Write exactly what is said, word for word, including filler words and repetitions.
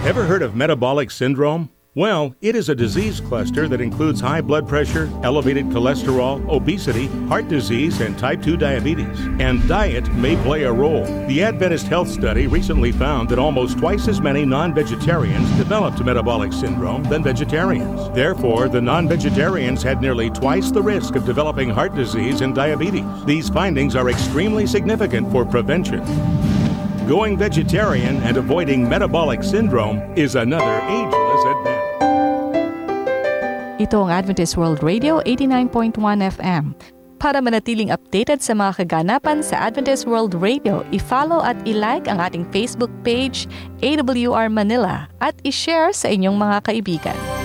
Ever heard of metabolic syndrome? Well, it is a disease cluster that includes high blood pressure, elevated cholesterol, obesity, heart disease, and type two diabetes. And diet may play a role. The Adventist Health Study recently found that almost twice as many non-vegetarians developed metabolic syndrome than vegetarians. Therefore, the non-vegetarians had nearly twice the risk of developing heart disease and diabetes. These findings are extremely significant for prevention. Going vegetarian and avoiding metabolic syndrome is another ageless advantage. Ito ang Adventist World Radio eighty-nine point one F M. Para manatiling updated sa mga kaganapan sa Adventist World Radio, i-follow at i-like ang ating Facebook page, A W R Manila, at i-share sa inyong mga kaibigan.